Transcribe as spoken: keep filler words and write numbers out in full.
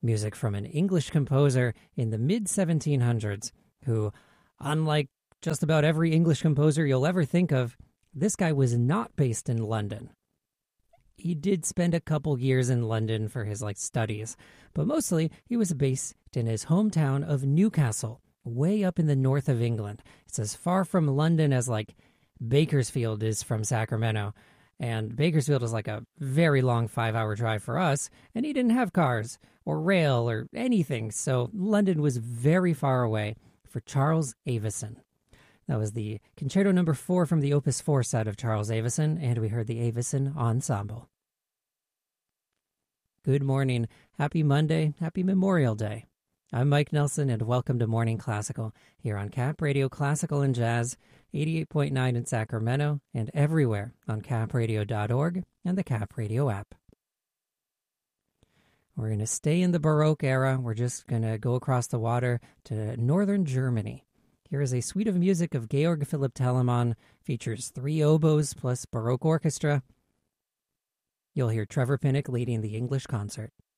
music from an English composer in the mid seventeen hundreds who, unlike just about every English composer you'll ever think of, this guy was not based in London. He did spend a couple years in London for his like studies, but mostly he was based in his hometown of Newcastle, way up in the north of England. It's as far from London as like Bakersfield is from Sacramento. And Bakersfield is like a very long five-hour drive for us, and he didn't have cars or rail or anything, so London was very far away for Charles Avison. That was the Concerto Number four from the Opus four set of Charles Avison, and we heard the Avison Ensemble. Good morning, happy Monday, happy Memorial Day. I'm Mike Nelson, and welcome to Morning Classical here on Cap Radio Classical and Jazz, eighty-eight point nine in Sacramento, and everywhere on cap radio dot org and the Cap Radio app. We're going to stay in the Baroque era. We're just going to go across the water to northern Germany. Here is a suite of music of Georg Philipp Telemann, features three oboes plus Baroque orchestra. You'll hear Trevor Pinnock leading the English concert.